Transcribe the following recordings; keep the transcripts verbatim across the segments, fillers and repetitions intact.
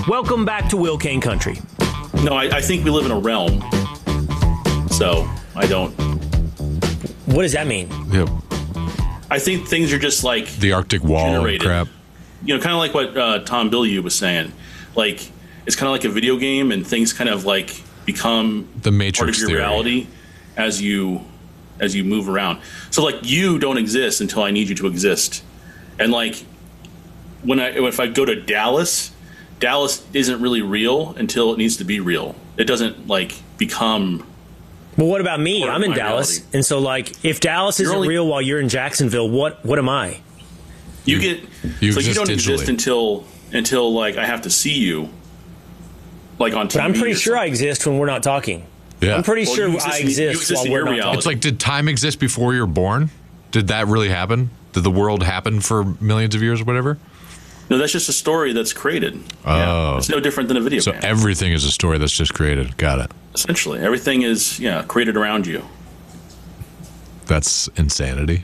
Welcome back to Will Kane Country. No, I, I think we live in a realm. So I don't. What does that mean? Yep. I think things are just like The Arctic Wall and generated. crap. You know, kind of like what uh, Tom Bilyeu was saying. Like, it's kind of like a video game, and things kind of like become The Matrix part of your theory. reality as you as you move around. So, like, you don't exist until I need you to exist. And like, when I if I go to Dallas, Dallas isn't really real until it needs to be real. It doesn't like become. Well, what about me? Part of I'm in my Dallas. reality. And so, like, if Dallas You're isn't only- real while you're in Jacksonville, what what am I? You, You- get you so you exist don't exist digitally. until until like I have to see you, like on T V. But I'm pretty or sure I something. exist when we're not talking. Yeah. I'm pretty Well, sure you exist I in- you exist, exist while in we're your not reality. talking. It's like, did time exist before you were born? Did that really happen? Did the world happen for millions of years or whatever? No, that's just a story that's created. Oh. It's no different than a video So game. everything is a story that's just created. Got it. Essentially, everything is yeah created around you. That's insanity.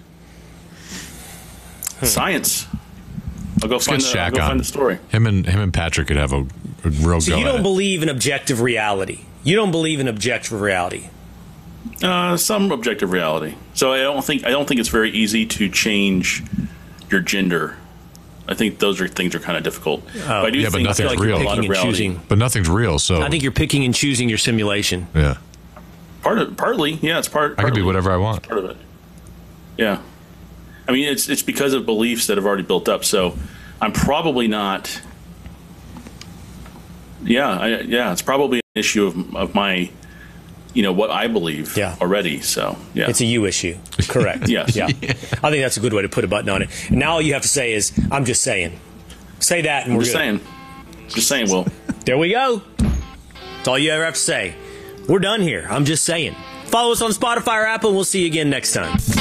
Science. I'll go Let's find get the, I'll Shaq go on. find the story. Him and him and Patrick could have a, a real So go you at don't it. believe in objective reality. You don't believe in objective reality. Uh, some objective reality. So I don't think I don't think it's very easy to change your gender. I think those are things are kind of difficult. but I do yeah, but think I feel nothing's like real. a lot Picking of and reality. choosing. But nothing's real, so I think you're picking and choosing your simulation. yeah, Part of partly, yeah, it's part. I can partly. be whatever I want. Part of it. Yeah. I mean, it's it's because of beliefs that have already built up. So I'm probably not. Yeah, I, yeah, it's probably an issue of of my, you know, what I believe Yeah. already. So yeah, It's a you issue. Correct. Yes. Yeah. I think that's a good way to put a button on it. And now all you have to say is, I'm just saying. Say that and I'm we're just good. saying, just saying. Will There we go. That's all you ever have to say. We're done here. I'm just saying. Follow us on Spotify or Apple, and we'll see you again next time.